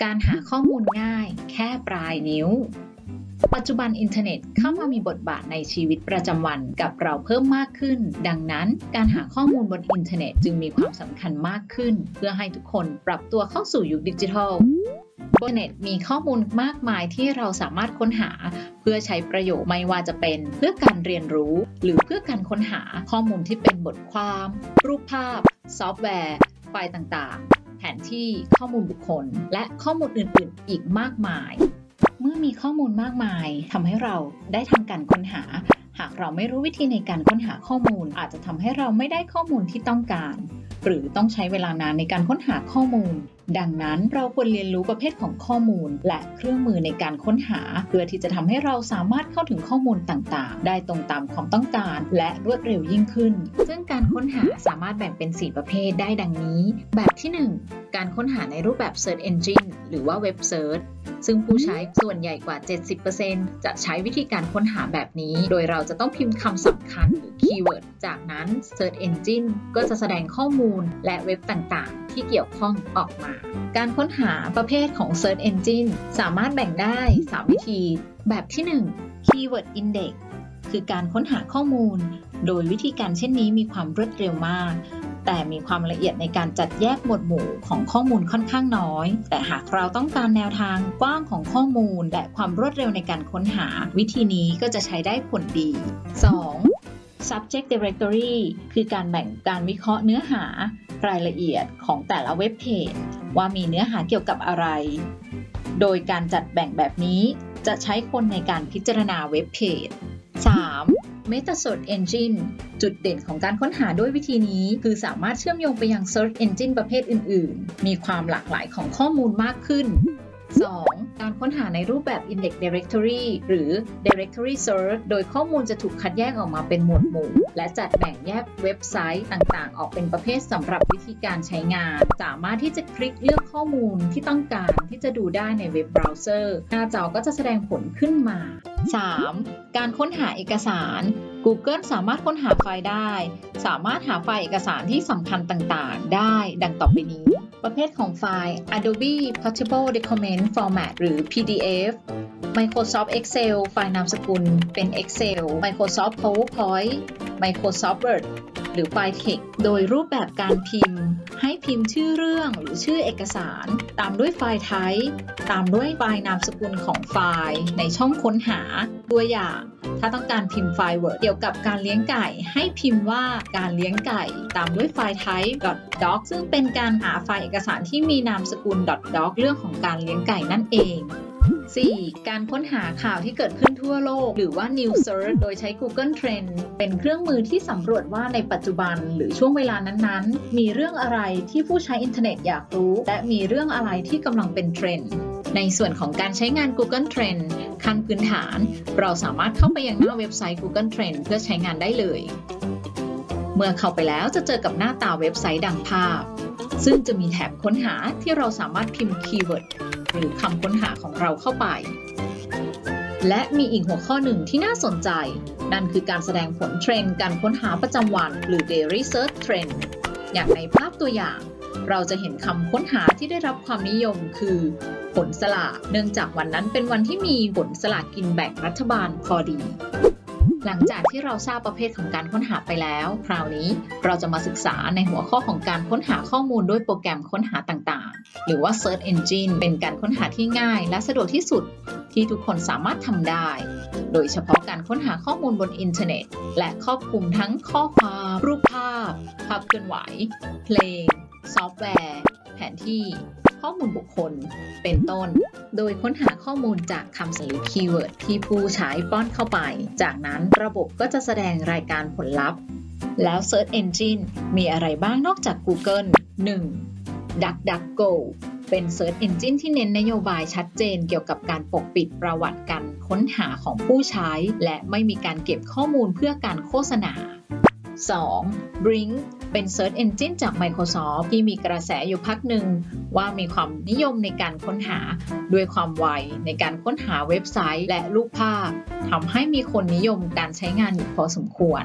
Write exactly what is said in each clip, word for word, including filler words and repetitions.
การหาข้อมูลง่ายแค่ปลายนิ้วปัจจุบันอินเทอร์เน็ตเข้ามามีบทบาทในชีวิตประจำวันกับเราเพิ่มมากขึ้นดังนั้นการหาข้อมูลบนอินเทอร์เน็ตจึงมีความสำคัญมากขึ้นเพื่อให้ทุกคนปรับตัวเข้าสู่ยุคดิจิทัลบนอินเทอร์เน็ตมีข้อมูลมากมายที่เราสามารถค้นหาเพื่อใช้ประโยชน์ไม่ว่าจะเป็นเพื่อการเรียนรู้หรือเพื่อการค้นหาข้อมูลที่เป็นบทความรูปภาพซอฟต์แวร์ไฟล์ต่างๆแผนที่ข้อมูลบุคคลและข้อมูลอื่นๆอีกมากมายเมื่อมีข้อมูลมากมายทำให้เราได้ทำการค้นหาหากเราไม่รู้วิธีในการค้นหาข้อมูลอาจจะทำให้เราไม่ได้ข้อมูลที่ต้องการหรือต้องใช้เวลานานในการค้นหาข้อมูลดังนั้นเราควรเรียนรู้ประเภทของข้อมูลและเครื่องมือในการค้นหาเพื่อที่จะทำให้เราสามารถเข้าถึงข้อมูลต่างๆได้ตรงตามความต้องการและรวดเร็วยิ่งขึ้นซึ่งการค้นหาสามารถแบ่งเป็นสี่ประเภทได้ดังนี้แบบที่หนึ่งการค้นหาในรูปแบบ Search Engine หรือว่า Web Search ซึ่งผู้ใช้ส่วนใหญ่กว่า เจ็ดสิบเปอร์เซ็นต์ จะใช้วิธีการค้นหาแบบนี้โดยเราจะต้องพิมพ์คำสำคัญหรือคีย์เวิร์ดจากนั้น Search Engine ก็จะแสดงข้อมูลและเว็บต่างๆที่เกี่ยวข้องออกมาการค้นหาประเภทของ Search Engine สามารถแบ่งได้สามวิธีแบบที่หนึ่ง Keyword Index คือการค้นหาข้อมูลโดยวิธีการเช่นนี้มีความรวดเร็วมากแต่มีความละเอียดในการจัดแยกหมวดหมู่ของข้อมูลค่อนข้างน้อยแต่หากเราต้องการแนวทางกว้างของข้อมูลและความรวดเร็วในการค้นหาวิธีนี้ก็จะใช้ได้ผลดี สอง Subject Directory คือการแบ่งการวิเคราะห์เนื้อหารายละเอียดของแต่ละเว็บเพจว่ามีเนื้อหาเกี่ยวกับอะไรโดยการจัดแบ่งแบบนี้จะใช้คนในการพิจารณาเว็บเพจ สาม Meta Search Engine จุดเด่นของการค้นหาด้วยวิธีนี้คือสามารถเชื่อมโยงไปยัง Search Engine ประเภทอื่นๆมีความหลากหลายของข้อมูลมากขึ้น สอง การค้นหาในรูปแบบ Index Directory หรือ Directory Search โดยข้อมูลจะถูกคัดแยกออกมาเป็นหมวดหมู่และจัดแบ่งแยกเว็บไซต์ต่างๆออกเป็นประเภทสำหรับวิธีการใช้งานสามารถที่จะคลิกเลือกข้อมูลที่ต้องการที่จะดูได้ในเว็บเบราว์เซอร์หน้าจอก็จะแสดงผลขึ้นมา สาม การค้นหาเอกสาร Google สามารถค้นหาไฟล์ได้สามารถหาไฟล์เอกสารที่สำคัญต่างๆได้ดังต่อไปนี้ประเภทของไฟล์ Adobe Portable Document Format หรือ พี ดี เอฟ Microsoft Excel ไฟล์นามสกุลเป็น Excel Microsoft PowerPoint Microsoft Word หรือไฟล์ Text โดยรูปแบบการพิมพ์ให้พิมพ์ชื่อเรื่องหรือชื่อเอกสารตามด้วยไฟล์ Type ตามด้วยไฟล์นามสกุลของไฟล์ในช่องค้นหาตัวอย่างถ้าต้องการพิมพ์ไฟล์ Word เกี่ยวกับการเลี้ยงไก่ให้พิมพ์ว่าการเลี้ยงไก่ตามด้วยไฟล์ Type .doc ซึ่งเป็นการหาไฟล์เอกสารที่มีนามสกุล .doc เรื่องของการเลี้ยงไก่นั่นเอง สี่ การค้นหาข่าวที่เกิดขึ้นทั่วโลกหรือว่า News Search โดยใช้ Google Trend เป็นเครื่องมือที่สำรวจว่าในปัจจุบันหรือช่วงเวลานั้นๆมีเรื่องอะไรที่ผู้ใช้อินเทอร์เน็ตอยากรู้และมีเรื่องอะไรที่กำลังเป็นเทรนด์ในส่วนของการใช้งาน Google Trend ขั้นพื้นฐานเราสามารถเข้าไปยังหน้าเว็บไซต์ Google Trend เพื่อใช้งานได้เลยเมื่อเข้าไปแล้วจะเจอกับหน้าตาเว็บไซต์ดังภาพซึ่งจะมีแถบค้นหาที่เราสามารถพิมพ์คีย์เวิร์ดหรือคำค้นหาของเราเข้าไปและมีอีกหัวข้อหนึ่งที่น่าสนใจนั่นคือการแสดงผลเทรนด์การค้นหาประจำวันหรือ Daily Search Trend อย่างในภาพตัวอย่างเราจะเห็นคำค้นหาที่ได้รับความนิยมคือผลสลากเนื่องจากวันนั้นเป็นวันที่มีผลสลากกินแบ่งรัฐบาลพอดีหลังจากที่เราทราบประเภทของการค้นหาไปแล้วคราวนี้เราจะมาศึกษาในหัวข้อของการค้นหาข้อมูลด้วยโปรแกรมค้นหาต่างๆหรือว่า Search Engine เป็นการค้นหาที่ง่ายและสะดวกที่สุดที่ทุกคนสามารถทำได้โดยเฉพาะการค้นหาข้อมูลบนอินเทอร์เน็ตและครอบคลุมทั้งข้อความรูปภาพภาพเคลื่อนไหวเพลงซอฟต์แวร์แผนที่ข้อมูลบุคคลเป็นต้นโดยค้นหาข้อมูลจากคำศัพท์หรือคีย์เวิร์ดที่ผู้ใช้ป้อนเข้าไปจากนั้นระบบก็จะแสดงรายการผลลัพธ์แล้ว Search Engine มีอะไรบ้างนอกจาก Google หนึ่ง DuckDuckGo เป็น Search Engine ที่เน้นนโยบายชัดเจนเกี่ยวกับการปกปิดประวัติการค้นหาของผู้ใช้และไม่มีการเก็บข้อมูลเพื่อการโฆษณา สอง Bing เป็น Search Engine จาก Microsoft ที่มีกระแสอยู่พักหนึ่งว่ามีความนิยมในการค้นหาด้วยความไวในการค้นหาเว็บไซต์และรูปภาพทำให้มีคนนิยมการใช้งานอยู่พอสมควร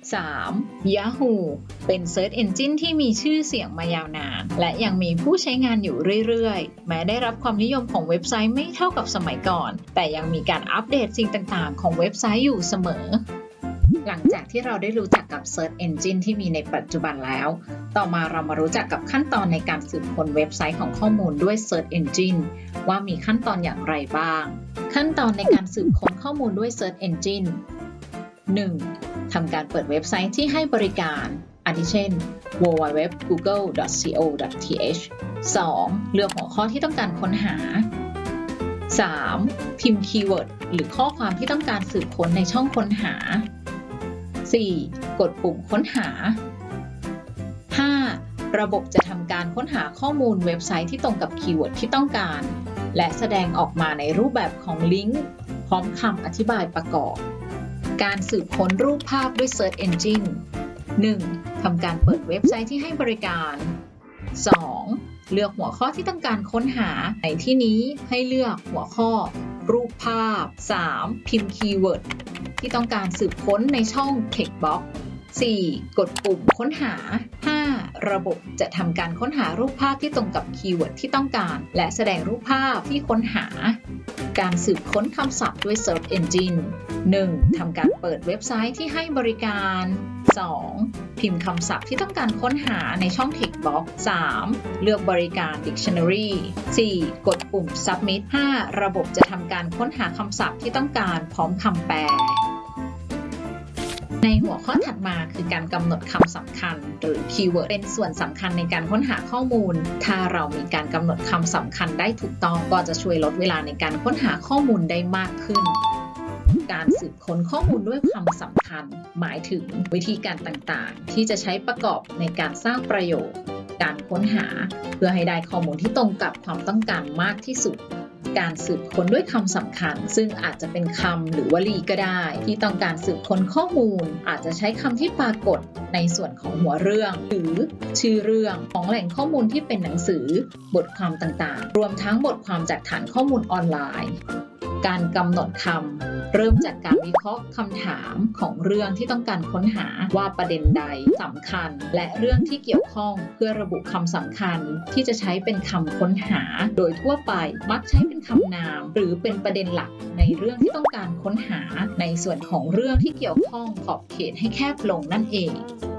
สาม Yahoo เป็น Search Engine ที่มีชื่อเสียงมายาวนานและยังมีผู้ใช้งานอยู่เรื่อยๆแม้ได้รับความนิยมของเว็บไซต์ไม่เท่ากับสมัยก่อนแต่ยังมีการอัปเดตสิ่งต่างๆของเว็บไซต์อยู่เสมอหลังจากที่เราได้รู้จักกับ Search Engine ที่มีในปัจจุบันแล้วต่อมาเรามารู้จักกับขั้นตอนในการสืบค้นเว็บไซต์ของข้อมูลด้วย Search Engine ว่ามีขั้นตอนอย่างไรบ้างขั้นตอนในการสืบค้นข้อมูลด้วย Search Engine หนึ่ง ทำการเปิดเว็บไซต์ที่ให้บริการอาทิเช่น ดับเบิลยู ดับเบิลยู ดับเบิลยู ดอท กูเกิล ดอท ซี โอ ดอท ที เอช สอง เลือกหัวข้อที่ต้องการค้นหา สาม พิมพ์คีย์เวิร์ดหรือข้อความที่ต้องการสืบค้นในช่องค้นหา สี่ กดปุ่มค้นหา ห้า ระบบจะทำการค้นหาข้อมูลเว็บไซต์ที่ตรงกับคีย์เวิร์ดที่ต้องการและแสดงออกมาในรูปแบบของลิงก์พร้อมคำอธิบายประกอบการสืบค้นรูปภาพด้วย Search Engine หนึ่ง ทำการเปิดเว็บไซต์ที่ให้บริการ สอง เลือกหัวข้อที่ต้องการค้นหาในที่นี้ให้เลือกหัวข้อรูปภาพ สาม พิมพ์คีย์เวิร์ดที่ต้องการสืบค้นในช่อง Text Box สี่ กดปุ่มค้นหา ห้า ระบบจะทำการค้นหารูปภาพที่ตรงกับคีย์เวิร์ดที่ต้องการและแสดงรูปภาพที่ค้นหาการสืบค้นคำศัพท์ด้วย Search Engine หนึ่ง ทำการเปิดเว็บไซต์ที่ให้บริการ สอง พิมพ์คำศัพท์ที่ต้องการค้นหาในช่อง Text Box สาม เลือกบริการ Dictionary สี่ กดปุ่ม Submit ห้า ระบบจะทำการค้นหาคำศัพท์ที่ต้องการพร้อมคำแปลในหัวข้อถัดมาคือการกำหนดคำสำคัญหรือคีย์เวิร์ดเป็นส่วนสำคัญในการค้นหาข้อมูลถ้าเรามีการกำหนดคำสำคัญได้ถูกต้องก็จะช่วยลดเวลาในการค้นหาข้อมูลได้มากขึ้นการสืบค้นข้อมูลด้วยคำสำคัญหมายถึงวิธีการต่างๆที่จะใช้ประกอบในการสร้างประโยชน์การค้นหาเพื่อให้ได้ข้อมูลที่ตรงกับความต้องการมากที่สุดการสืบค้นด้วยคำสำคัญซึ่งอาจจะเป็นคำหรือวลีก็ได้ที่ต้องการสืบค้นข้อมูลอาจจะใช้คำที่ปรากฏในส่วนของหัวเรื่องหรือชื่อเรื่องของแหล่งข้อมูลที่เป็นหนังสือบทความต่างๆรวมทั้งบทความจากฐานข้อมูลออนไลน์การกำหนดคำเริ่มจากการวิเคราะห์คำถามของเรื่องที่ต้องการค้นหาว่าประเด็นใดสำคัญและเรื่องที่เกี่ยวข้องเพื่อระบุคำสำคัญที่จะใช้เป็นคำค้นหาโดยทั่วไปมักใช้เป็นคำนามหรือเป็นประเด็นหลักในเรื่องที่ต้องการค้นหาในส่วนของเรื่องที่เกี่ยวข้องขอบเขตให้แคบลงนั่นเอง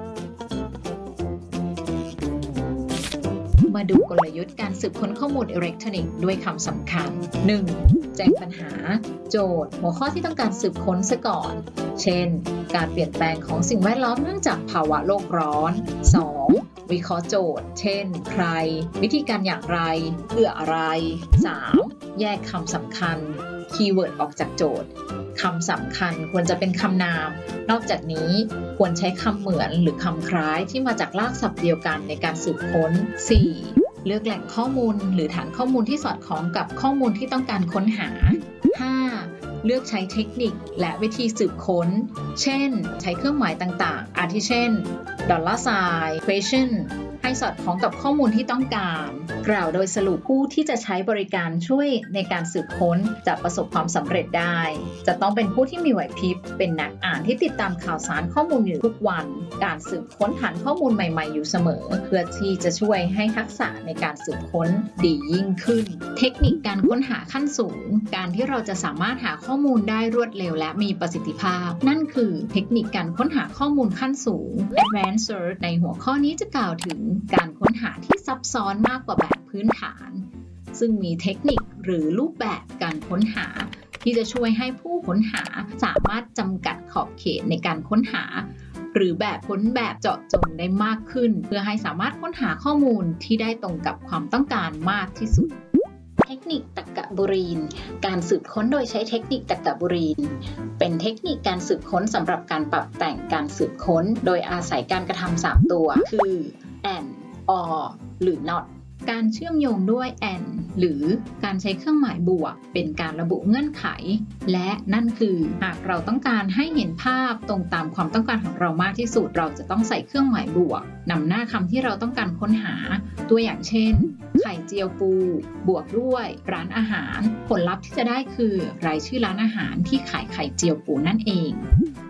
มาดูกลยุทธ์การสืบค้นข้อมูลอิเล็กทรอนิกส์ด้วยคำสำคัญ หนึ่ง แจ้งปัญหาโจทย์หัวข้อที่ต้องการสืบค้นซะก่อนเช่นการเปลี่ยนแปลงของสิ่งแวดล้อมเนื่องจากภาวะโลกร้อน สอง วิเคราะห์โจทย์เช่นใครวิธีการอย่างไรเพื่ออะไร สาม แยกคำสำคัญคีย์เวิร์ดออกจากโจทย์คำสำคัญควรจะเป็นคำนามนอกจากนี้ควรใช้คำเหมือนหรือคำคล้ายที่มาจากรากศัพท์เดียวกันในการสืบค้น สี่ เลือกแหล่งข้อมูลหรือฐานข้อมูลที่สอดคล้องกับข้อมูลที่ต้องการค้นหา ห้า เลือกใช้เทคนิคและวิธีสืบค้นเช่นใช้เครื่องหมายต่างๆอาทิเช่น dollar sign question ให้สอดคล้องกับข้อมูลที่ต้องการกล่าวโดยสรุปผู้ที่จะใช้บริการช่วยในการสืบค้นจะประสบความสำเร็จได้จะต้องเป็นผู้ที่มีไหวพริบเป็นนักอ่านที่ติดตามข่าวสารข้อมูลอยู่ทุกวันการสืบค้นฐานข้อมูลใหม่ๆอยู่เสมอเพื่อที่จะช่วยให้ทักษะในการสืบค้นดียิ่งขึ้นเทคนิคการค้นหาขั้นสูงการที่เราจะสามารถหาข้อมูลได้รวดเร็วและมีประสิทธิภาพนั่นคือเทคนิคการค้นหาข้อมูลขั้นสูง Advanced Search ในหัวข้อนี้จะกล่าวถึงการค้นหาที่ซับซ้อนมากกว่าแบบพื้นฐานซึ่งมีเทคนิคหรือรูปแบบการค้นหาที่จะช่วยให้ผู้ค้นหาสามารถจำกัดขอบเขตในการค้นหาหรือแบบค้นแบบเจาะจงได้มากขึ้นเพื่อให้สามารถค้นหาข้อมูลที่ได้ตรงกับความต้องการมากที่สุดเทคนิคตรรกบุรีนการสืบค้นโดยใช้เทคนิคตรรกบุรีนเป็นเทคนิคการสืบค้นสำหรับการปรับแต่งการสืบค้นโดยอาศัยการกระทำสามตัวคือ and or หรือ not การเชื่อมโยงด้วย and หรือการใช้เครื่องหมายบวกเป็นการระบุเงื่อนไขและนั่นคือหากเราต้องการให้เห็นภาพตรงตามความต้องการของเรามากที่สุดเราจะต้องใส่เครื่องหมายบวกนำหน้าคำที่เราต้องการค้นหาตัวอย่างเช่นไข่เจียวปูบวกด้วยร้านอาหารผลลัพธ์ที่จะได้คือรายชื่อร้านอาหารที่ขายไข่เจียวปูนั่นเอง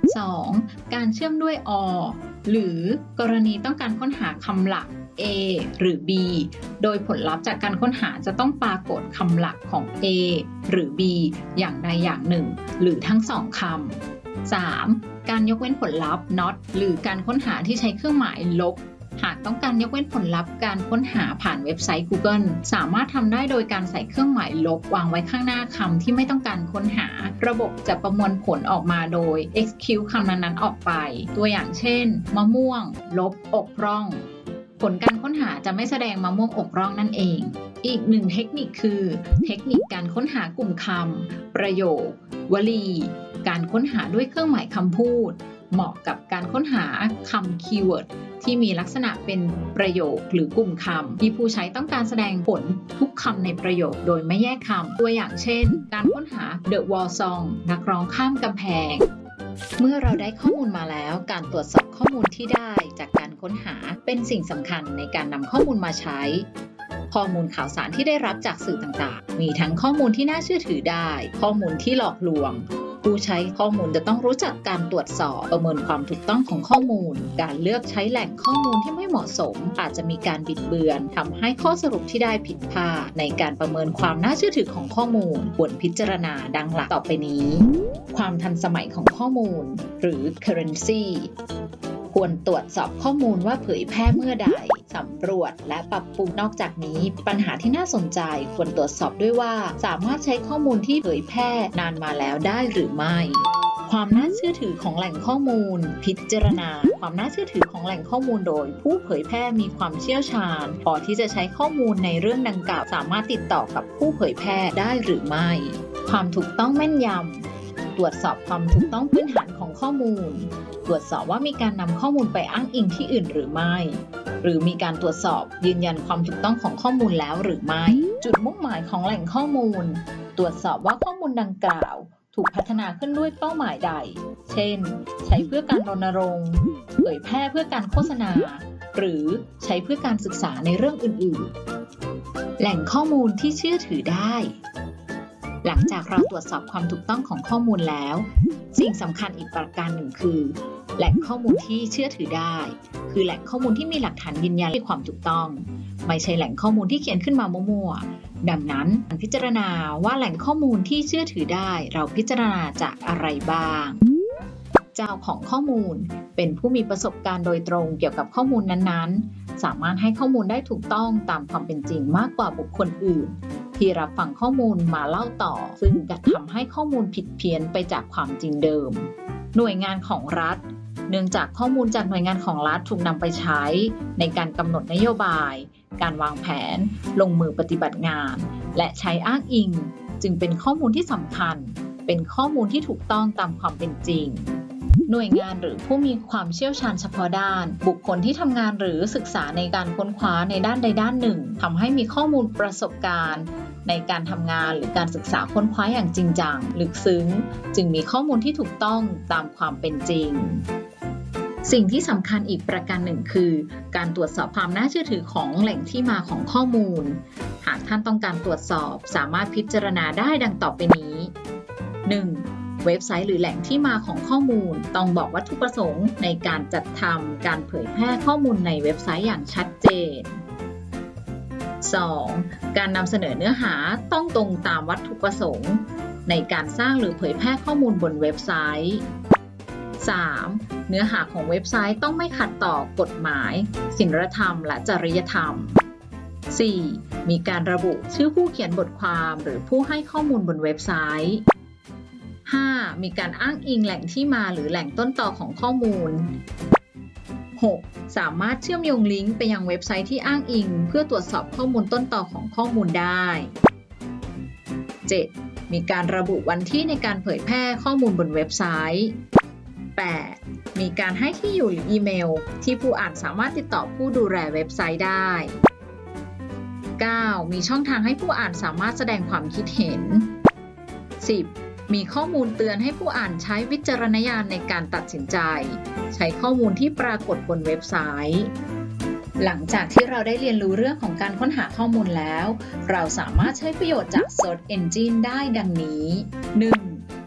สอง การเชื่อมด้วย or หรือกรณีต้องการค้นหาคำหลัก A หรือ B โดยผลลัพธ์จากการค้นหาจะต้องปรากฏคำหลักของ A หรือ B อย่างใดอย่างหนึ่งหรือทั้งสองคำ สาม การยกเว้นผลลัพธ์ not หรือการค้นหาที่ใช้เครื่องหมายลบหากต้องการยกเว้นผลลัพธ์การค้นหาผ่านเว็บไซต์ Google สามารถทำได้โดยการใส่เครื่องหมายลบวางไว้ข้างหน้าคำที่ไม่ต้องการค้นหาระบบจะประมวลผลออกมาโดย exclude คำนั้นๆออกไปตัวอย่างเช่นมะม่วงลบอกร่องผลการค้นหาจะไม่แสดงมะม่วงอกร่องนั่นเองอีกหนึ่งเทคนิคคือเทคนิคการค้นหากลุ่มคำประโยค วลีการค้นหาด้วยเครื่องหมายคำพูดเหมาะกับการค้นหาคำคีย์เวิร์ดที่มีลักษณะเป็นประโยคหรือกลุ่มคำที่ผู้ใช้ต้องการแสดงผลทุกคำในประโยคโดยไม่แยกคำตัวอย่างเช่นการค้นหา The Wall Song นักร้องข้ามกำแพงเมื่อเราได้ข้อมูลมาแล้วการตรวจสอบข้อมูลที่ได้จากการค้นหาเป็นสิ่งสำคัญในการนำข้อมูลมาใช้ข้อมูลข่าวสารที่ได้รับจากสื่อต่างๆมีทั้งข้อมูลที่น่าเชื่อถือได้ข้อมูลที่หลอกลวงผู้ใช้ข้อมูลจะต้องรู้จักการตรวจสอบประเมินความถูกต้องของข้อมูลการเลือกใช้แหล่งข้อมูลที่ไม่เหมาะสมอาจจะมีการบิดเบือนทำให้ข้อสรุปที่ได้ผิดพลาดในการประเมินความน่าเชื่อถือของข้อมูลควรพิจารณาดังหลักต่อไปนี้ความทันสมัยของข้อมูลหรือ currency ควรตรวจสอบข้อมูลว่าเผยแพร่เมื่อใดสำรวจและปรับปรุงนอกจากนี้ปัญหาที่น่าสนใจควรตรวจสอบด้วยว่าสามารถใช้ข้อมูลที่เผยแพร่นานมาแล้วได้หรือไม่ความน่าเชื่อถือของแหล่งข้อมูลพิจารณาความน่าเชื่อถือของแหล่งข้อมูลโดยผู้เผยแพร่มีความเชี่ยวชาญพอที่จะใช้ข้อมูลในเรื่องดังกล่าวสามารถติดต่อกับผู้เผยแพร่ได้หรือไม่ความถูกต้องแม่นยำตรวจสอบความถูกต้องพื้นฐานของข้อมูลตรวจสอบว่ามีการนำข้อมูลไปอ้างอิงที่อื่นหรือไม่หรือมีการตรวจสอบยืนยันความถูกต้องของข้อมูลแล้วหรือไม่จุดมุ่งหมายของแหล่งข้อมูลตรวจสอบว่าข้อมูลดังกล่าวถูกพัฒนาขึ้นด้วยเป้าหมายใดเช่นใช้เพื่อการรณรงค์เผยแพร่เพื่อการโฆษณาหรือใช้เพื่อการศึกษาในเรื่องอื่นๆแหล่งข้อมูลที่เชื่อถือได้หลังจากเราตรวจสอบความถูกต้องของข้อมูลแล้วสิ่งสำคัญอีกประการหนึ่งคือแหล่งข้อมูลที่เชื่อถือได้คือแหล่งข้อมูลที่มีหลักฐานยืนยันในความถูกต้องไม่ใช่แหล่งข้อมูลที่เขียนขึ้นมามั่วๆดังนั้นการพิจารณาว่าแหล่งข้อมูลที่เชื่อถือได้เราพิจารณาจากอะไรบ้างเจ้าของข้อมูลเป็นผู้มีประสบการณ์โดยตรงเกี่ยวกับข้อมูลนั้นๆสามารถให้ข้อมูลได้ถูกต้องตามความเป็นจริงมากกว่าบุคคลอื่นที่รับฟังข้อมูลมาเล่าต่อซึ่งจะทำให้ข้อมูลผิดเพี้ยนไปจากความจริงเดิมหน่วยงานของรัฐเนื่องจากข้อมูลจากหน่วยงานของรัฐถูกนำไปใช้ในการกำหนดนโยบายการวางแผนลงมือปฏิบัติงานและใช้อ้างอิงจึงเป็นข้อมูลที่สำคัญเป็นข้อมูลที่ถูกต้องตามความเป็นจริงหน่วยงานหรือผู้มีความเชี่ยวชาญเฉพาะด้านบุคคลที่ทำงานหรือศึกษาในการค้นคว้าในด้านใดด้านหนึ่งทำให้มีข้อมูลประสบการณ์ในการทำงานหรือการศึกษาค้นคว้าอย่างจริงจังลึกซึ้งจึงมีข้อมูลที่ถูกต้องตามความเป็นจริงสิ่งที่สำคัญอีกประการหนึ่งคือการตรวจสอบความน่าเชื่อถือของแหล่งที่มาของข้อมูลหากท่านต้องการตรวจสอบสามารถพิจารณาได้ดังต่อไปนี้ หนึ่งเว็บไซต์หรือแหล่งที่มาของข้อมูลต้องบอกวัตถุประสงค์ในการจัดทำการเผยแพร่ข้อมูลในเว็บไซต์อย่างชัดเจน สอง การนำเสนอเนื้อหาต้องตรงตามวัตถุประสงค์ในการสร้างหรือเผยแพร่ข้อมูลบนเว็บไซต์ สาม เนื้อหาของเว็บไซต์ต้องไม่ขัดต่อกฎหมายศีลธรรมและจริยธรรม สี่ มีการระบุชื่อผู้เขียนบทความหรือผู้ให้ข้อมูลบนเว็บไซต์ ห้า มีการอ้างอิงแหล่งที่มาหรือแหล่งต้นตอของข้อมูล หก สามารถเชื่อมโยงลิงก์ไปยังเว็บไซต์ที่อ้างอิงเพื่อตรวจสอบข้อมูลต้นตอของข้อมูลได้ เจ็ด มีการระบุวันที่ในการเผยแพร่ข้อมูลบนเว็บไซต์ แปด มีการให้ที่อยู่หรืออีเมลที่ผู้อ่านสามารถติดต่อผู้ดูแลเว็บไซต์ได้ เก้า มีช่องทางให้ผู้อ่านสามารถแสดงความคิดเห็น สิบมีข้อมูลเตือนให้ผู้อ่านใช้วิจารณญาณในการตัดสินใจใช้ข้อมูลที่ปรากฏบนเว็บไซต์หลังจากที่เราได้เรียนรู้เรื่องของการค้นหาข้อมูลแล้วเราสามารถใช้ประโยชน์จาก Search Engine ได้ดังนี้ หนึ่ง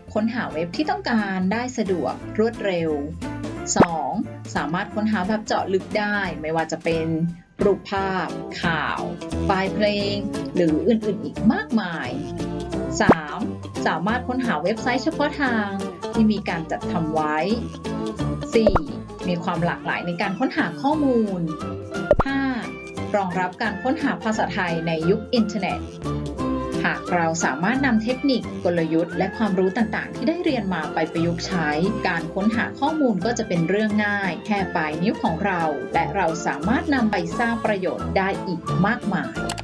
ค้นหาเว็บที่ต้องการได้สะดวกรวดเร็ว สอง สามารถค้นหาแบบเจาะลึกได้ไม่ว่าจะเป็นรูปภาพ ข่าว ไฟล์เพลง หรืออื่นๆอีกมากมาย สาม สามารถค้นหาเว็บไซต์เฉพาะทางที่มีการจัดทำไว้ สี่ มีความหลากหลายในการค้นหาข้อมูล ห้า รองรับการค้นหาภาษาไทยในยุคอินเทอร์เน็ต หากเราสามารถนำเทคนิคกลยุทธ์และความรู้ต่างๆที่ได้เรียนมาไปประยุกต์ใช้การค้นหาข้อมูลก็จะเป็นเรื่องง่ายแค่ปลายนิ้วของเราและเราสามารถนำไปสร้างประโยชน์ได้อีกมากมาย